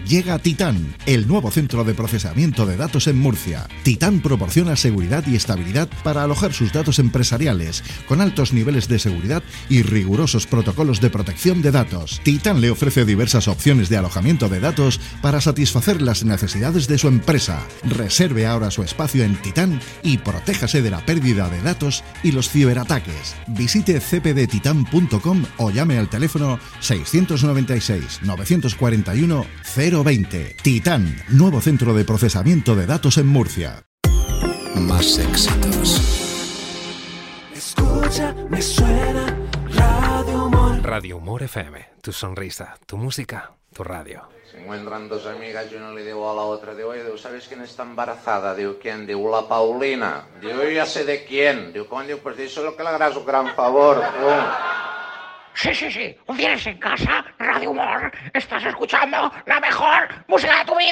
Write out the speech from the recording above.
Llega Titán, el nuevo centro de procesamiento de datos en Murcia. Titán proporciona seguridad y estabilidad para alojar sus datos empresariales, con altos niveles de seguridad y rigurosos protocolos de protección de datos. Titán le ofrece diversas opciones de alojamiento de datos para satisfacer las necesidades de su empresa. Reserve ahora su espacio en Titán y protéjase de la pérdida de datos y los ciberataques. Visite cpdtitan.com o llame al teléfono 696 941 020. Titán, nuevo centro de procesamiento de datos en Murcia. Más éxitos. Escucha, me suena Radio Humor. Radio Humor FM, tu sonrisa, tu música, tu radio. Se encuentran dos amigas y una le digo a la otra, digo, oye, ¿sabes quién está embarazada? Digo, ¿quién? Digo, la Paulina. Digo, yo ya sé de quién. Digo, coño, pues díselo que le harás un gran favor. Sí. ¿Tienes en casa Radio Humor? Estás escuchando la mejor música de tu vida.